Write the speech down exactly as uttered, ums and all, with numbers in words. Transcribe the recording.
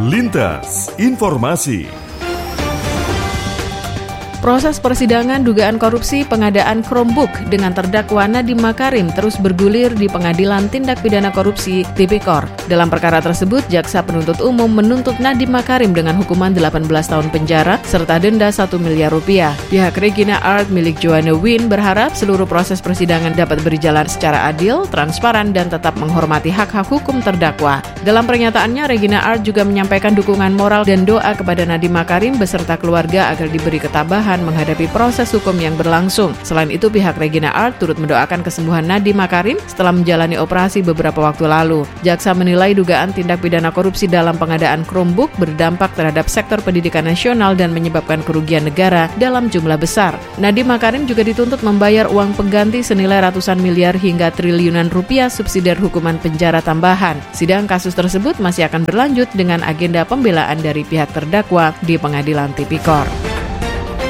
Lintas Informasi. Proses persidangan dugaan korupsi pengadaan Chromebook dengan terdakwa Nadiem Makarim terus bergulir di Pengadilan Tindak Pidana Korupsi Tipikor. Dalam perkara tersebut, Jaksa Penuntut Umum menuntut Nadiem Makarim dengan hukuman delapan belas tahun penjara serta denda satu miliar rupiah. Pihak Regina Art milik Joanne Win berharap seluruh proses persidangan dapat berjalan secara adil, transparan, dan tetap menghormati hak-hak hukum terdakwa. Dalam pernyataannya, Regina Art juga menyampaikan dukungan moral dan doa kepada Nadiem Makarim beserta keluarga agar diberi ketabahan menghadapi proses hukum yang berlangsung. Selain itu, pihak Regina Art turut mendoakan kesembuhan Nadiem Makarim setelah menjalani operasi beberapa waktu lalu. Jaksa menilai dugaan tindak pidana korupsi dalam pengadaan Chromebook berdampak terhadap sektor pendidikan nasional dan menyebabkan kerugian negara dalam jumlah besar. Nadiem Makarim juga dituntut membayar uang pengganti senilai ratusan miliar hingga triliunan rupiah subsidiar hukuman penjara tambahan. Sidang kasus tersebut masih akan berlanjut dengan agenda pembelaan dari pihak terdakwa di Pengadilan Tipikor.